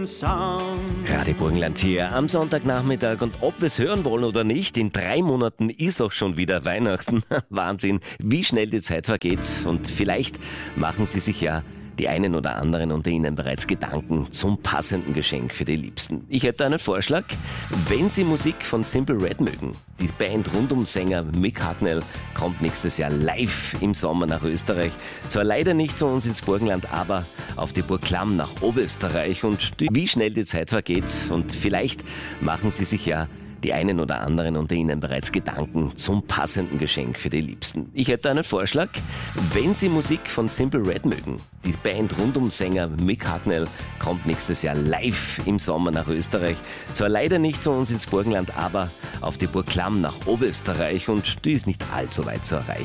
Radio Burgenland hier am Sonntagnachmittag, und ob wir es hören wollen oder nicht, in 3 Monaten ist auch schon wieder Weihnachten. Wahnsinn, wie schnell die Zeit vergeht, und vielleicht machen Sie sich ja die einen oder anderen unter Ihnen bereits Gedanken zum passenden Geschenk für die Liebsten. Ich hätte einen Vorschlag: Wenn Sie Musik von Simple Red mögen, die Band rund um Sänger Mick Hucknall kommt nächstes Jahr live im Sommer nach Österreich. Zwar leider nicht zu uns ins Burgenland, aber auf die Burg Klamm nach Oberösterreich, und wie schnell die Zeit vergeht, und vielleicht machen Sie sich ja die einen oder anderen unter Ihnen bereits Gedanken zum passenden Geschenk für die Liebsten. Ich hätte einen Vorschlag: Wenn Sie Musik von Simple Red mögen, die Band rund um Sänger Mick Hucknall kommt nächstes Jahr live im Sommer nach Österreich. Zwar leider nicht zu uns ins Burgenland, aber auf die Burg Klamm nach Oberösterreich, und die ist nicht allzu weit zu erreichen.